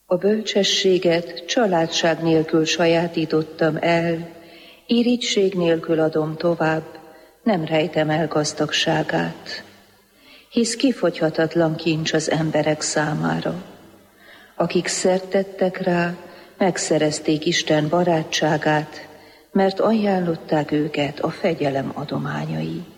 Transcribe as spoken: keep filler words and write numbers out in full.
A bölcsességet családság nélkül sajátítottam el, irigység nélkül adom tovább, nem rejtem el gazdagságát. Hisz kifogyhatatlan kincs az emberek számára. Akik szert tettek rá, megszerezték Isten barátságát, mert ajánlották őket a fegyelem adományai.